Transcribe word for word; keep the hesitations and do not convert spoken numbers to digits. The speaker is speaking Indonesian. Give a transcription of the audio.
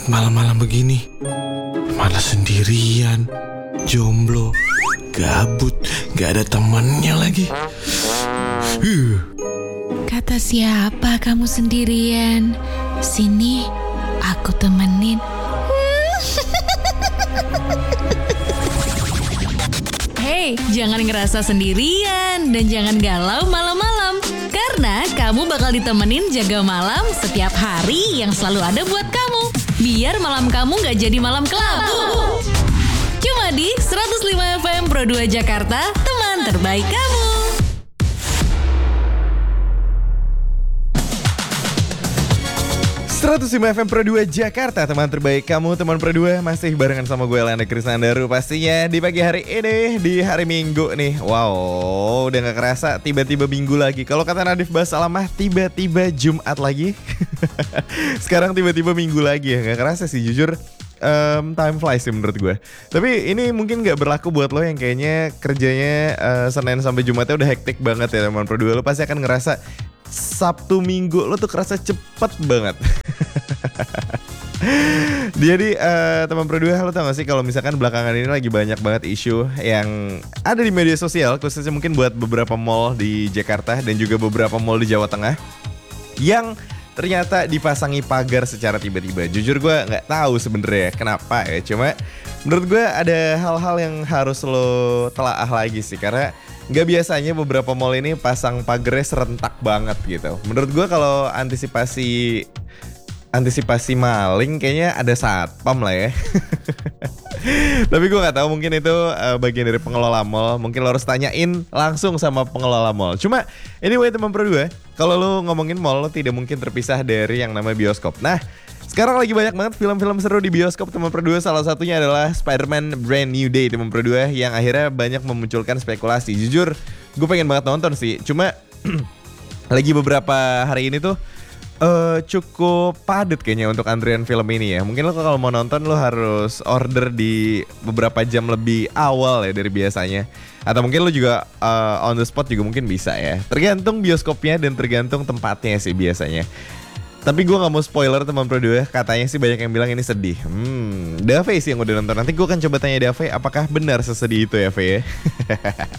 Malam-malam begini, malah sendirian, jomblo, gabut, gak ada temannya lagi. Huh. Kata siapa kamu sendirian? Sini, aku temenin. Hey, jangan ngerasa sendirian dan jangan galau malam-malam. Karena kamu bakal ditemenin jaga malam setiap hari yang selalu ada buat kamu. Biar malam kamu gak jadi malam kelabu. Cuma di seratus lima F M Pro dua Jakarta, teman terbaik kamu. seratus lima F M Pro dua Jakarta, teman terbaik kamu, teman Pro dua. Masih barengan sama gue, Landa Krisandaru. Pastinya di pagi hari ini, di hari Minggu nih. Wow, udah gak kerasa tiba-tiba Minggu lagi. Kalau kata Nadif Basalamah, tiba-tiba Jumat lagi. Sekarang tiba-tiba Minggu lagi ya. Gak kerasa sih jujur. Um, time flies sih menurut gue. Tapi ini mungkin gak berlaku buat lo yang kayaknya kerjanya uh, Senin sampai Jumatnya udah hektik banget ya teman Pro dua. Lo pasti akan ngerasa Sabtu Minggu lo tuh kerasa cepet banget. Jadi uh, teman Pro dua, lo tau gak sih kalau misalkan belakangan ini lagi banyak banget isu yang ada di media sosial, khususnya mungkin buat beberapa mall di Jakarta dan juga beberapa mall di Jawa Tengah yang ternyata dipasangi pagar secara tiba-tiba. Jujur gue nggak tahu sebenarnya kenapa ya. Cuma menurut gue ada hal-hal yang harus lo telaah lagi sih, karena nggak biasanya beberapa mall ini pasang pagarnya serentak banget gitu. Menurut gue kalau antisipasi antisipasi maling kayaknya ada satpam lah ya. Tapi gue nggak tahu, mungkin itu uh, bagian dari pengelola mall. Mungkin lo harus tanyain langsung sama pengelola mall. Cuma anyway teman Pro dua, kalau lo ngomongin mall, lo tidak mungkin terpisah dari yang namanya bioskop. Nah, sekarang lagi banyak banget film-film seru di bioskop teman Pro dua. Salah satunya adalah Spider-Man Brand New Day teman Pro dua, yang akhirnya banyak memunculkan spekulasi. Jujur, gue pengen banget nonton sih. Cuma lagi beberapa hari ini tuh Uh, cukup padat kayaknya untuk antrian film ini ya. Mungkin lo kalau mau nonton lo harus order di beberapa jam lebih awal ya dari biasanya. Atau mungkin lo juga uh, on the spot juga mungkin bisa ya. Tergantung bioskopnya dan tergantung tempatnya sih biasanya. Tapi gue gak mau spoiler teman Pro dua. Katanya sih banyak yang bilang ini sedih. Hmm, Dave sih yang udah nonton. Nanti gue akan coba tanya Dave apakah benar sesedih itu ya, Ve ya.